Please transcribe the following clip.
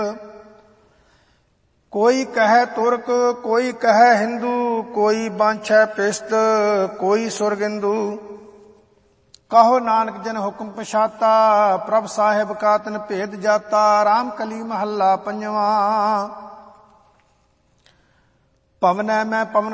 ਕੋਈ ਕਹੈ ਤੁਰਕ ਕੋਈ ਕਹੈ ਹਿੰਦੂ, ਕੋਈ ਬਾਂਛੈ ਪਿਸਤ ਕੋਈ ਸੁਰਗਿੰਦੂ। ਕਹੋ ਨਾਨਕ ਜਨ ਹੁਕਮ ਪਛਾਤਾ, ਪ੍ਰਭ ਸਾਹਿਬ ਕਾ ਤਨ ਭੇਦ ਜਾਤਾ। ਰਾਮ ਕਲੀ ਮਹੱਲਾ ਪੰਜਵਾ। ਪਵਨੈ ਮੈਂ ਪਵਨ